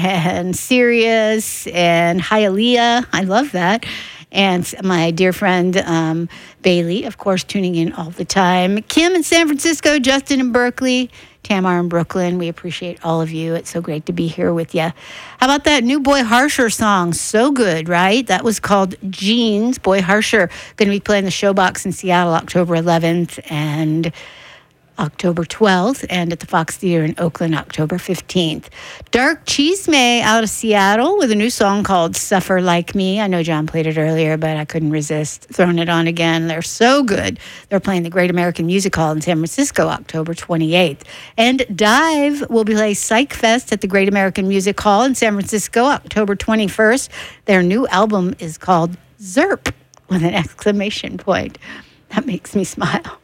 and Sirius and Hialeah. I love that. And my dear friend Bailey, of course, tuning in all the time. Kim in San Francisco, Justin in Berkeley, Tamar in Brooklyn. We appreciate all of you. It's so great to be here with you. How about that new Boy Harsher song? So good, right? That was called Jeans. Boy Harsher going to be playing the Showbox in Seattle October 11th and October 12th, and at the Fox Theater in Oakland, October 15th. Dark Chisme out of Seattle with a new song called Suffer Like Me. I know John played it earlier, but I couldn't resist throwing it on again. They're so good. They're playing the Great American Music Hall in San Francisco, October 28th. And Dive will be playing Psych Fest at the Great American Music Hall in San Francisco, October 21st. Their new album is called Zerp, with an exclamation point. That makes me smile.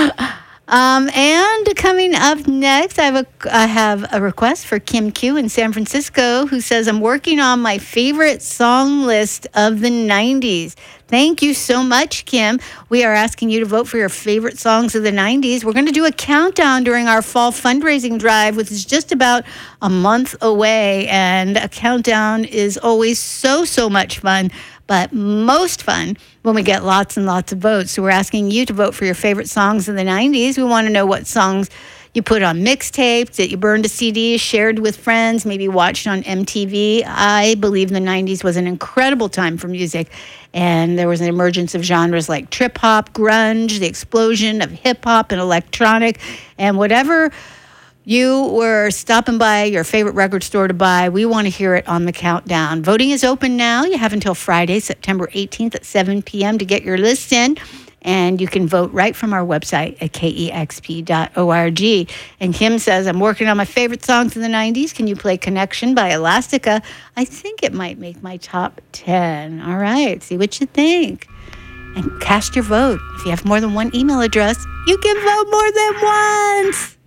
And coming up next, I have a request for Kim Q in San Francisco, who says, I'm working on my favorite song list of the 90s. Thank you so much, Kim. We are asking you to vote for your favorite songs of the 90s. We're going to do a countdown during our fall fundraising drive, which is just about a month away. And a countdown is always so much fun, but most fun when we get lots and lots of votes. So we're asking you to vote for your favorite songs of the 90s. We want to know what songs you put on mixtapes, that you burned to CDs, shared with friends, maybe watched on MTV. I believe the 90s was an incredible time for music, and there was an emergence of genres like trip-hop, grunge, the explosion of hip-hop and electronic, and whatever you were stopping by your favorite record store to buy, we want to hear it on the countdown. Voting is open now. You have until Friday, September 18th at 7 p.m. to get your list in. And you can vote right from our website at kexp.org. And Kim says, I'm working on my favorite songs of the 90s. Can you play Connection by Elastica? I think it might make my top 10. All right, see what you think. And cast your vote. If you have more than one email address, you can vote more than once.